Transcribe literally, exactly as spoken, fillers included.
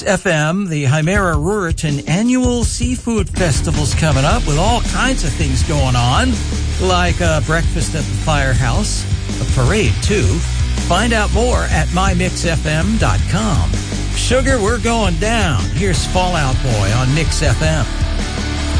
Mix F M, the Hymera Ruritan Annual Seafood Festival's coming up with all kinds of things going on, like a breakfast at the firehouse, a parade too. Find out more at my mix f m dot com. Sugar, we're going down. Here's Fall Out Boy on Mix F M.